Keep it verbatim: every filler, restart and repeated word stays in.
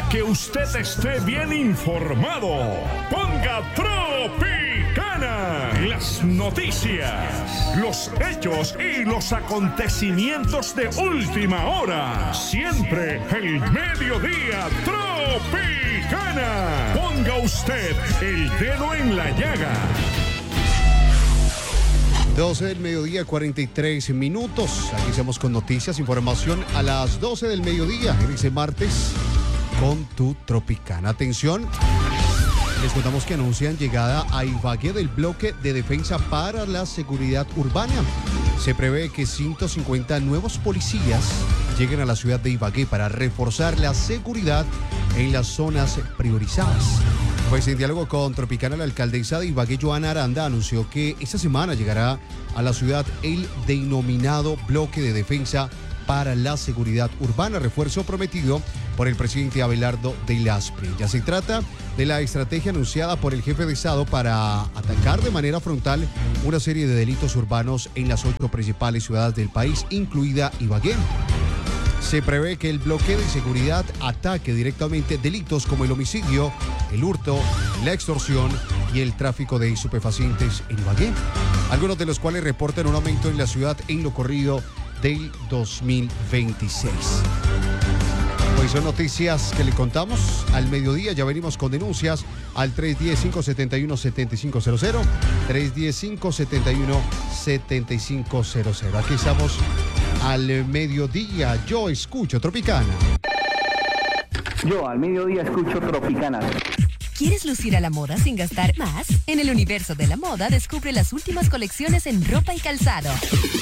que usted esté bien informado. Ponga Tropicana. Las noticias, los hechos y los acontecimientos de última hora. Siempre el mediodía Tropicana. Ponga usted el dedo en la llaga. doce del mediodía, cuarenta y tres minutos. Aquí estamos con noticias, información a las doce del mediodía en ese martes con tu Tropicana. Atención, les contamos que anuncian llegada a Ibagué del bloque de defensa para la seguridad urbana. Se prevé que ciento cincuenta nuevos policías lleguen a la ciudad de Ibagué para reforzar la seguridad en las zonas priorizadas. Pues en diálogo con Tropicana, la alcaldesa de Ibagué, Joana Aranda, anunció que esta semana llegará a la ciudad el denominado bloque de defensa para la seguridad urbana, refuerzo prometido por el presidente Abelardo del Aspri. Ya se trata de la estrategia anunciada por el jefe de Estado para atacar de manera frontal una serie de delitos urbanos en las ocho principales ciudades del país, incluida Ibagué. Se prevé que el bloque de seguridad ataque directamente delitos como el homicidio, el hurto, la extorsión y el tráfico de estupefacientes en Ibagué, algunos de los cuales reportan un aumento en la ciudad en lo corrido del dos mil veintiséis. Pues son noticias que le contamos al mediodía. Ya venimos con denuncias al tres uno cero, cinco siete uno, siete cinco cero cero, tres uno cero, cinco siete uno, siete cinco cero cero. Aquí estamos al mediodía. Yo escucho Tropicana. Yo al mediodía escucho Tropicana. ¿Quieres lucir a la moda sin gastar más? En el universo de la moda descubre las últimas colecciones en ropa y calzado.